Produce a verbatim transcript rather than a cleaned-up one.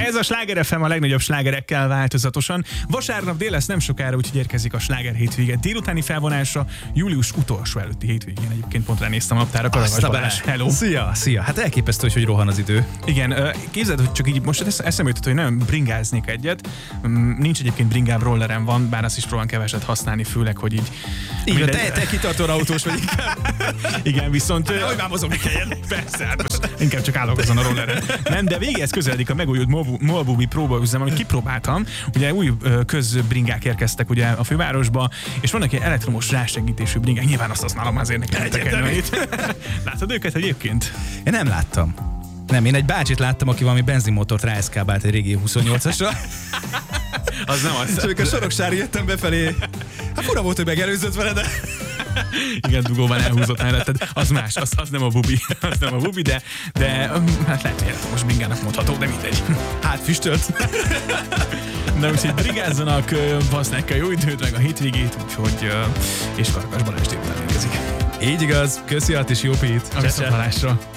Ez a Sláger ef em a legnagyobb slágerekkel változatosan. Vasárnap dél lesz nem sokára, úgyhogy érkezik a Sláger hétvége délutáni felvonásra. Július utolsó előtti hétvégén egyébként pont ránéztem a naptára. Karavas Balázs, hello! Szia, szia! Hát elképesztő, hogy, hogy rohan az idő. Igen, képzeld, hogy csak így most eszembe jutott, hogy nagyon bringáznék egyet. Nincs egyébként bringám, rollerem van, bár azt is próbálom keveset használni, főleg, hogy így... Igen, te, te kitartó autós vagy inkább. Igen, viszont... Hogy már mozogni kelljen. Persze, hát most inkább csak állok azon a rolleren. Nem, de végéhez közeledik a megújult Moabubi próbaüzem, amit kipróbáltam. Ugye új közbringák érkeztek ugye a fővárosba, és vannak ilyen elektromos rásegítésű bringák. Nyilván azt használom, azért nekem tekerni. Látod őket egyébként? Én nem láttam. Nem, én egy bácsit láttam, aki valami benzinmotort ráeszkábált egy régi huszonnyolcasra. Az nem az. És amikor Soroksári jöttem befelé, hát fura volt, hogy megelőzött vele, de... Igen, dugóban elhúzott melletted. Az más, az, az nem a bubi, az nem a bubi, de, de hát lehet, hogy elektromos bringának mondható, de mindegy. Hát füstölt. Na úgyhogy brigázzanak, használják a jó időt, meg a hétvégét, úgyhogy és Farkas Balázs délután érkezik. Így igaz, köszi Attis, jó pít. A viszontlátásra.